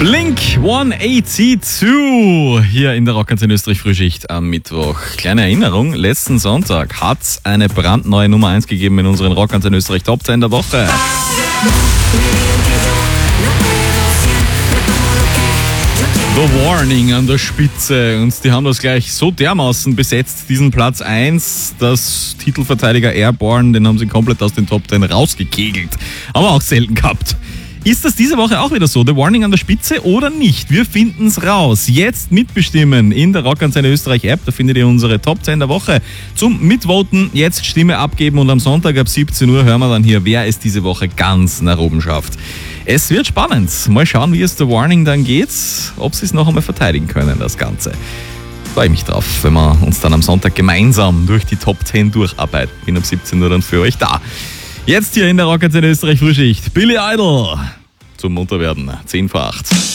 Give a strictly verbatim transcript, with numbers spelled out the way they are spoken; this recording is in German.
Blink hundertzweiundachtzig hier in der Rockantenne Österreich Frühschicht am Mittwoch. Kleine Erinnerung, letzten Sonntag hat es eine brandneue Nummer eins gegeben in unseren Rockantenne Österreich Top zehn der Woche. The Warning an der Spitze, und die haben das gleich so dermaßen besetzt, diesen Platz eins, dass Titelverteidiger Airborne, den haben sie komplett aus den Top zehn rausgekegelt. Aber auch selten gehabt. Ist das diese Woche auch wieder so? The Warning an der Spitze oder nicht? Wir finden's raus. Jetzt mitbestimmen in der Rockantenne Österreich App. Da findet ihr unsere Top zehn der Woche. Zum Mitvoten jetzt Stimme abgeben, und am Sonntag ab siebzehn Uhr hören wir dann hier, wer es diese Woche ganz nach oben schafft. Es wird spannend. Mal schauen, wie es The Warning dann geht. Ob sie es noch einmal verteidigen können, das Ganze. Freue ich mich drauf, wenn wir uns dann am Sonntag gemeinsam durch die Top zehn durcharbeiten. Bin ab siebzehn Uhr dann für euch da. Jetzt hier in der Rockantenne Österreich Frühschicht. Billy Idol zum Munterwerden. zehn vor acht.